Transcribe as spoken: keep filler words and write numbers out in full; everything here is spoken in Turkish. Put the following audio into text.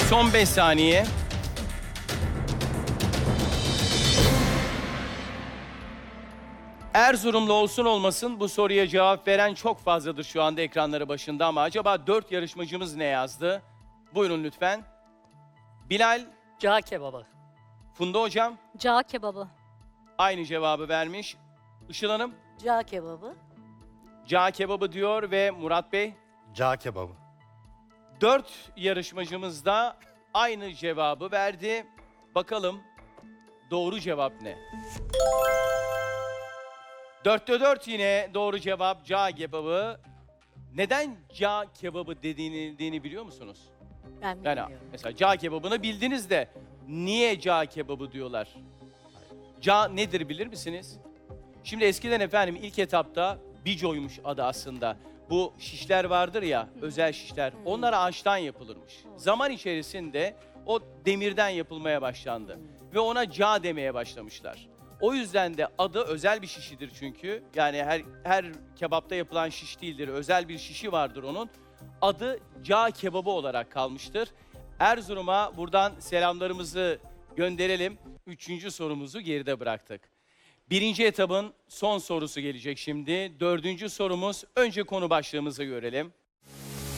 Son beş saniye. Erzurumlu olsun olmasın bu soruya cevap veren çok fazladır şu anda ekranları başında ama acaba dört yarışmacımız ne yazdı? Buyurun lütfen. Bilal, Cağ kebabı. Funda Hocam Cağ kebabı. aynı cevabı vermiş. Işıl Hanım, Cağ kebabı. cağ kebabı diyor ve Murat Bey. Cağ kebabı. Dört yarışmacımız da aynı cevabı verdi. Bakalım doğru cevap ne? Dörtte dört yine doğru cevap cağ kebabı. Neden cağ kebabı dediğini biliyor musunuz? Ben Yani bilmiyorum. mesela cağ kebabını bildiniz de niye cağ kebabı diyorlar? Cağ nedir bilir misiniz? Şimdi eskiden efendim ilk etapta bicoymuş adı aslında. Bu şişler vardır ya, özel şişler. Onlar ağaçtan yapılırmış. Zaman içerisinde o demirden yapılmaya başlandı. Ve ona cağ demeye başlamışlar. O yüzden de adı özel bir şişidir çünkü. Yani her her kebapta yapılan şiş değildir. Özel bir şişi vardır onun. Adı cağ kebabı olarak kalmıştır. Erzurum'a buradan selamlarımızı gönderelim. Üçüncü sorumuzu geride bıraktık. Birinci etabın son sorusu gelecek şimdi. Dördüncü sorumuz, önce konu başlığımızı görelim.